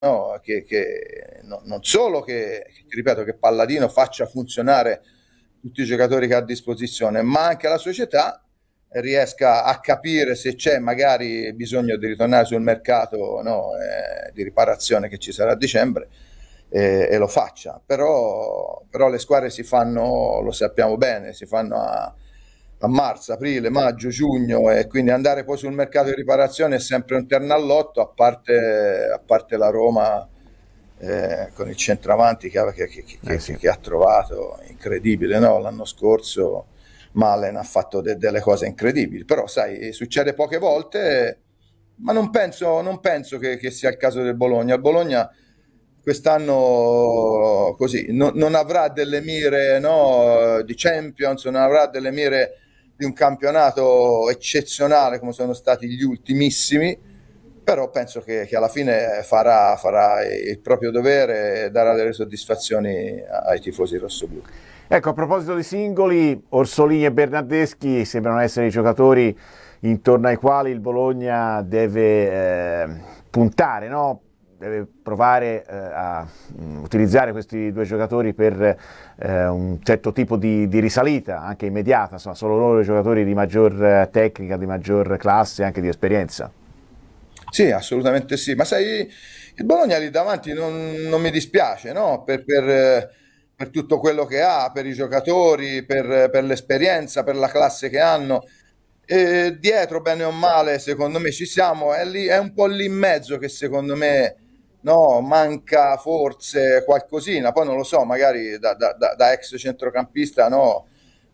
no? Non solo ti ripeto, che Palladino faccia funzionare tutti i giocatori che ha a disposizione, ma anche la società riesca a capire se c'è magari bisogno di ritornare sul mercato, no, di riparazione che ci sarà a dicembre, e lo faccia. Però le squadre si fanno, lo sappiamo bene, si fanno a marzo, aprile, maggio, giugno, e quindi andare poi sul mercato di riparazione è sempre un terno al lotto, a parte la Roma, con il centravanti Sì. che ha trovato, incredibile, no? L'anno scorso Malen ha fatto delle cose incredibili, però sai, succede poche volte, ma non penso che sia il caso del Bologna. Il Bologna quest'anno così non avrà delle mire, no, di Champions, non avrà delle mire di un campionato eccezionale come sono stati gli ultimissimi, però penso che alla fine farà il proprio dovere e darà delle soddisfazioni ai tifosi rossoblù. Ecco, a proposito di singoli, Orsolini e Bernardeschi sembrano essere i giocatori intorno ai quali il Bologna deve puntare, no? Deve provare a utilizzare questi due giocatori per un certo tipo di risalita, anche immediata. Sono solo loro i giocatori di maggior tecnica, di maggior classe, anche di esperienza. Sì, assolutamente sì, ma sai, il Bologna lì davanti non mi dispiace, no? Per tutto quello che ha, per i giocatori, per l'esperienza, per la classe che hanno. E dietro, bene o male, secondo me ci siamo, è un po' lì in mezzo che secondo me, no, manca forse qualcosina, poi non lo so, magari da ex centrocampista, no,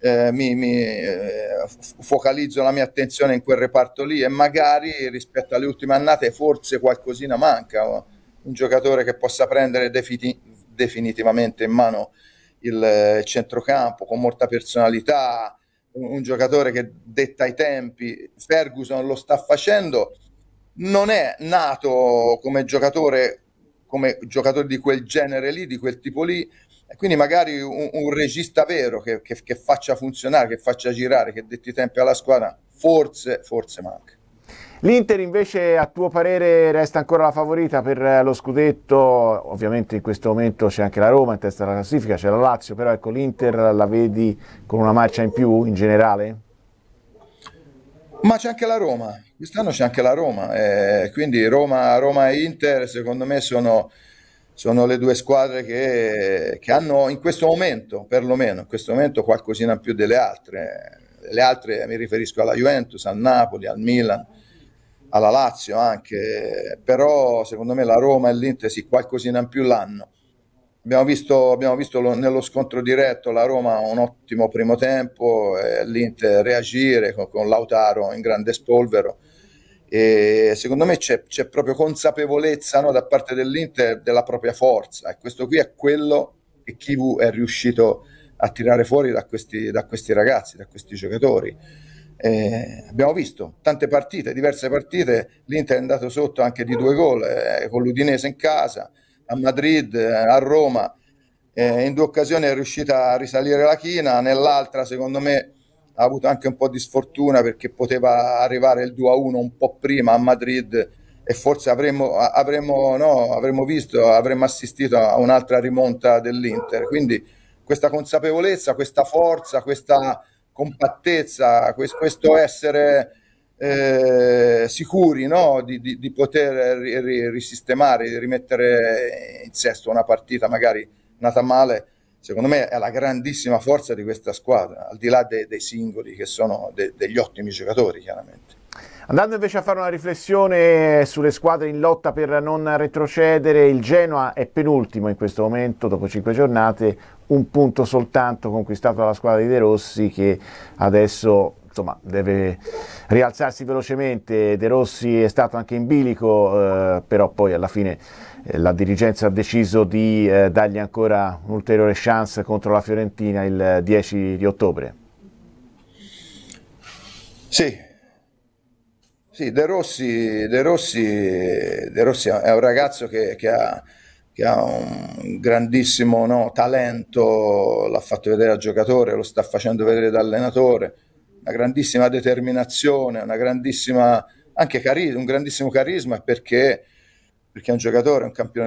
focalizzo la mia attenzione in quel reparto lì, e magari rispetto alle ultime annate forse qualcosina manca, no? Un giocatore che possa prendere definitivamente in mano il centrocampo con molta personalità, un giocatore che detta i tempi. Ferguson lo sta facendo, non è nato come giocatore di quel genere lì, di quel tipo lì, e quindi magari un regista vero che faccia funzionare, che faccia girare, che detti i tempi alla squadra, forse manca. L'Inter invece, a tuo parere, resta ancora la favorita per lo scudetto? Ovviamente in questo momento c'è anche la Roma in testa alla classifica, c'è la Lazio, però ecco, l'Inter la vedi con una marcia in più in generale? Ma c'è anche la Roma, quest'anno c'è anche la Roma, quindi Roma e Inter secondo me sono le due squadre che hanno in questo momento, perlomeno in questo momento, qualcosina in più delle altre. Le altre mi riferisco alla Juventus, al Napoli, al Milan, alla Lazio anche, però secondo me la Roma e l'Inter sì, qualcosina in più l'hanno. Abbiamo visto nello scontro diretto la Roma un ottimo primo tempo, l'Inter reagire con Lautaro in grande spolvero, e secondo me c'è proprio consapevolezza, no, da parte dell'Inter della propria forza, e questo qui è quello che Kivu è riuscito a tirare fuori da questi ragazzi, da questi giocatori. Abbiamo visto tante partite, diverse partite, l'Inter è andato sotto anche di 2 gol, con l'Udinese in casa, a Madrid, a Roma, in 2 occasioni è riuscita a risalire la china, nell'altra secondo me ha avuto anche un po' di sfortuna perché poteva arrivare il 2-1 un po' prima a Madrid, e forse avremmo assistito a un'altra rimonta dell'Inter. Quindi questa consapevolezza, questa forza, questa compattezza, questo essere sicuri, no? Di poter risistemare, di rimettere in sesto una partita magari nata male, secondo me è la grandissima forza di questa squadra, al di là dei singoli che sono degli ottimi giocatori, chiaramente. Andando invece a fare una riflessione sulle squadre in lotta per non retrocedere, il Genoa è penultimo in questo momento, dopo 5 giornate, un punto soltanto conquistato dalla squadra di De Rossi, che adesso insomma deve rialzarsi velocemente. De Rossi è stato anche in bilico, però poi alla fine la dirigenza ha deciso di dargli ancora un'ulteriore chance contro la Fiorentina il 10 di ottobre. Sì, sì, De Rossi è un ragazzo che ha un grandissimo, no, talento, l'ha fatto vedere da giocatore, lo sta facendo vedere da allenatore, una grandissima determinazione, una grandissima, anche un grandissimo carisma, perché perché è un giocatore, un campione